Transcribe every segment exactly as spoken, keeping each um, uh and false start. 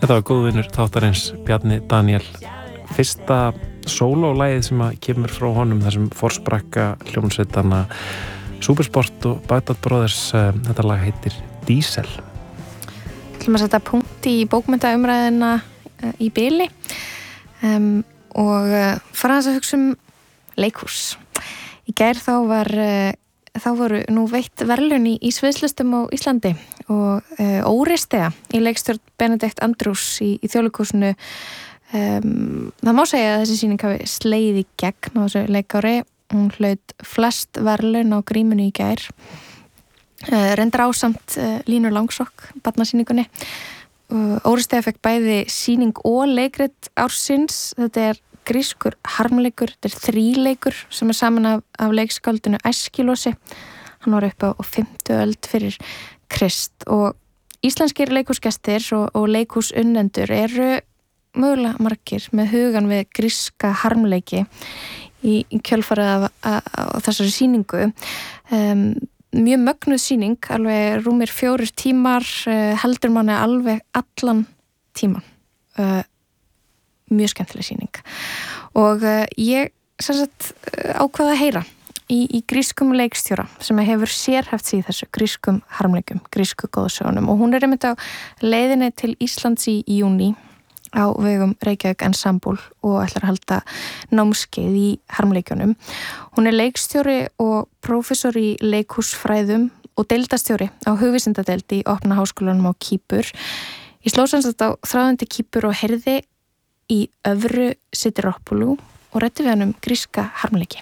Þetta var góðvinur þáttarins Bjarni Daníel. Fyrsta sólólagið sem að kemur frá honum, þessum forsprakka hljómsveitanna Supersport og Bagdad Brothers. Þetta lag heitir Diesel. Við ætlum að setja punkti í bókmenntaumræðina í bili um, og fara að hugsa um leikhús. Í gær þá var þá voru nú veitt verðlaun í, í sviðslistum á Íslandi og uh, Óristea í leikstjórn Benedikt Andrews í, í Þjóðleikhúsinu. Um, það má segja að þessi sýning hafi slegið í gegn á þessu leikári. Hún hlaut flest verðlaun á grímunu í gær. Uh, reyndar ásamt uh, Línu Langsokk, barnasýningunni. Uh, Óristea fekk bæði sýning og leikrit ársins. Þetta er grískur harmleikur, þetta er þríleikur sem er saman af, af leikskáldinu Æskilósi. Hann var upp á fimmtu öld fyrir Krist og íslenskir leikhúsgestir og, og leikhúsunnendur eru mögulega margir með hugan við gríska harmleiki í, í kjölfarið af, af, af þessari sýningu. Um, mjög mögnuð sýning, alveg rúmir fjórir tímar, uh, heldur manni alveg allan tíman. Uh, mjög skemmtileg sýning og uh, ég sem sagt uh, ákvað að heyra í, í grískum leikstjóra sem hefur sérhæft sig í þessu grískum harmleikum, grísku góðsögunum og hún er einmitt á leiðinni til Íslands í júní á vegum Reykjavík Ensemble og ætlar að halda námskeið í harmleikjunum. Hún er leikstjóri og prófessor í leikhúsfræðum og deildastjóri á hugvísindadeild í opna háskólanum á Kýpur. Ég sló sem sagt á þráðandi Kýpur og heyrði í Öfru Sidiropoulou og ræddi við hann um gríska harmleiki.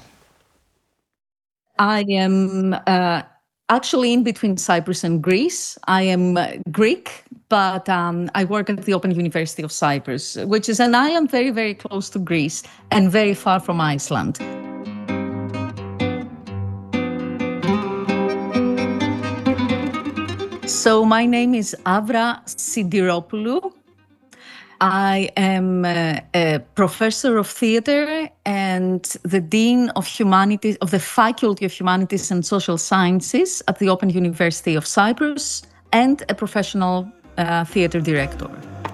I am uh, actually in between Cyprus and Greece. I am uh, Greek, but um, I work at the Open University of Cyprus, which is an island very, very close to Greece and very far from Iceland. So my name is Avra Sidiropoulou. I am a, a professor of theater and the dean of humanities of the Faculty of Humanities and Social Sciences at the Open University of Cyprus and a professional uh, theater director.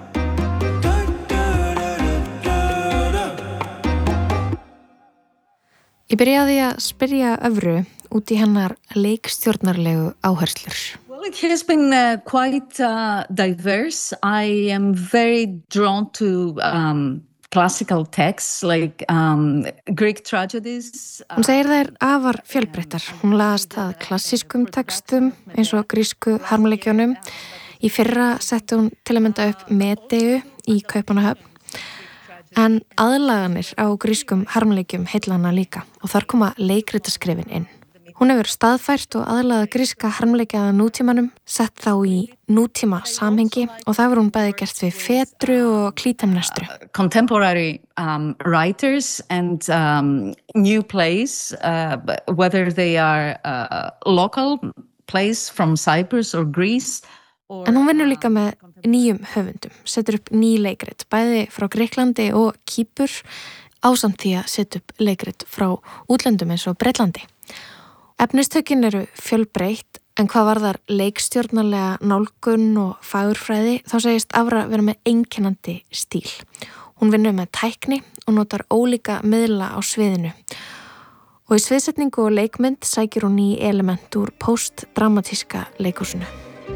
Ég byrjaði að spyrja Öfru út í hennar leikstjórnarlegu áherslur. Well, it has been uh, quite uh, diverse. I am very drawn to um, classical texts like um, Greek tragedies. Hún segir þær afar fjölbreyttar. Hún laðast að klassískum textum eins og grísku harmleikjunum. Í fyrra setti hún til að mynda upp Medeu í Kaupmannahöfn. En aðlaganir á grískum harmleikjum heilla hana líka og þar koma leikritaskrifin inn. Hún hefur staðfært og aðlaða gríska harmleikjaða nútímanum, sett þá í nútíma samhengi og það hefur hún bæði gert við Fedru og Klítemnestru. Uh, contemporary um, writers and um, new plays, uh, whether they are uh, local plays from Cyprus or Greece. En hún vinnur líka með nýjum höfundum, setur upp ný leikrit, bæði frá Greiklandi og Kýpur, ásamt því að setja upp leikrit frá útlöndum eins og Bretlandi. Efnistökin eru fjölbreytt, en hvað varðar leikstjórnarlega nálgun og fagurfræði, þá segist Avra vera með einkennandi stíl. Hún vinnur með tækni og notar ólíka miðla á sviðinu. Og í sviðsetningu og leikmynd sækir hún ný element úr postdramatíska leikhúsinu.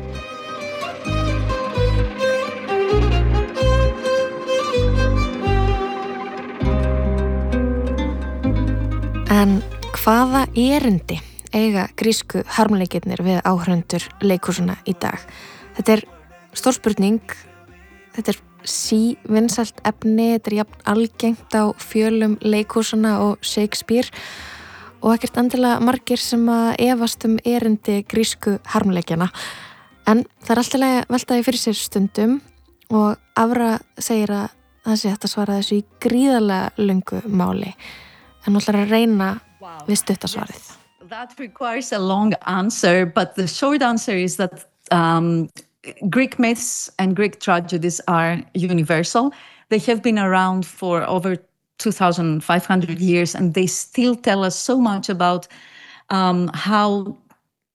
En hvaða erindi eiga grísku harmleikirnir við áhörfundur leikhúsuna í dag? Þetta er stór spurning, þetta er sívinsælt efni, þetta er jafn algengt á fjölum leikhúsuna og Shakespeare og ekkert endilega margir sem að efast um erindi grísku harmleikjana. En það er alltaf að velta því fyrir sér stundum og Avra segir að það sé hægt að svara þessu í gríðarlega löngu máli. En hún ætlar að reyna við stuttasvarið. Yes, that requires a long answer, but the short answer is that um, Greek myths and Greek tragedies are universal. They have been around for over two thousand five hundred years, and they still tell us so much about um, how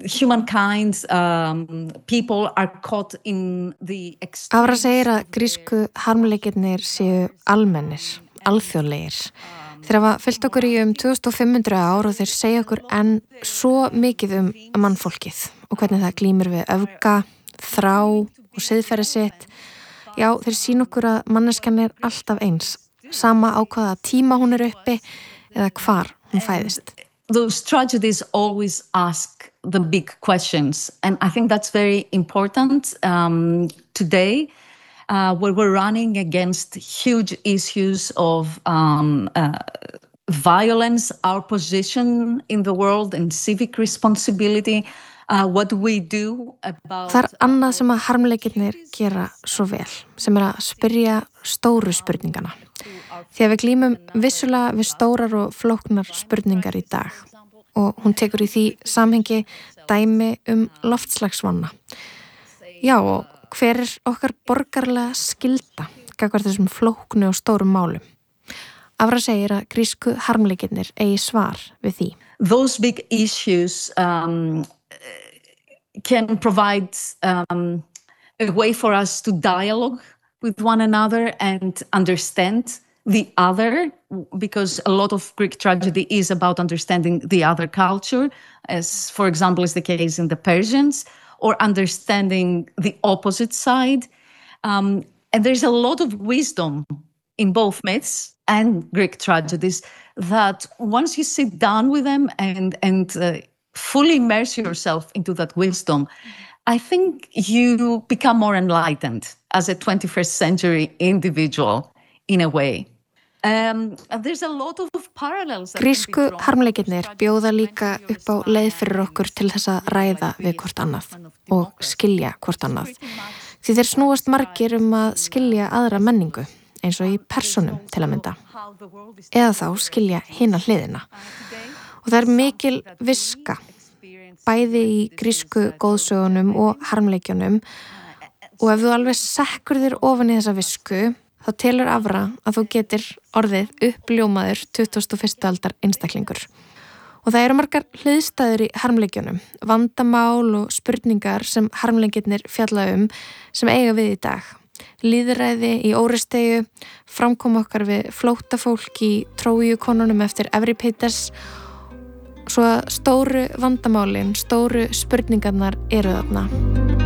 humankind, um, people are caught in the extremes. Afra segir að grísku harmleikirnir séu almennir, alþjóðlegir. Þeir hafa fylgt okkur í um tvö þúsund og fimm hundruð ár og þeir segja okkur enn svo mikið um mannfólkið og hvernig það glímir við öfga, þrá og siðferði sitt. Já, þeir sýna okkur að manneskjan er alltaf eins, sama á hvaða tíma hún er uppi eða hvar hún fæðist. Those tragedies always ask the big questions, and I think that's very important um, today, uh, where we're running against huge issues of um, uh, violence, our position in the world, and civic responsibility. Uh, what do we do about... Það er annað sem að harmleikirnir gera svo vel, sem er að spyrja stóru spurningana. Því að við glímum vissulega við stórar og flóknar spurningar í dag og hún tekur í því samhengi dæmi um loftslagsvanna. Já, og hver er okkar borgarlega skylda gagnvart þessum flóknu og stórum málum? Afra segir að grísku harmleikirnir eigi svar við því. Those big issues um, can provide um, a way for us to dialogue with one another and understand the other, because a lot of Greek tragedy is about understanding the other culture, as, for example, is the case in the Persians, or understanding the opposite side. Um, and there's a lot of wisdom in both myths and Greek tragedies that once you sit down with them and, and uh, fully immerse yourself into that wisdom, I think you become more enlightened as a twenty-first century individual in a way. Um, there's a lot of parallels. Grísku harmleikirnir bjóða líka upp á leið fyrir okkur til þess að ræða við hvort annað og skilja hvort annað. Því þeir snúast margir um að skilja aðra menningu, eins og í persónum til að mynda. Eða þá skilja hina hliðina. Og það er mikil viska, bæði í grísku góðsögunum og harmleikjunum, og ef þú alveg sekkur þér ofan í þessa visku, þá telur Afra að þú getur orðið uppljómaður tuttugasta og fyrstu aldar einstaklingur. Og það eru margar hliðstæður í harmleikjunum, vandamál og spurningar sem harmleikirnir fjalla um sem eiga við í dag. Lýðræði í óristegju, framkom okkar við flóttafólk í Trójukonunum eftir Evripídes, svo að stóru vandamálin, stóru spurningarnar eru þarna.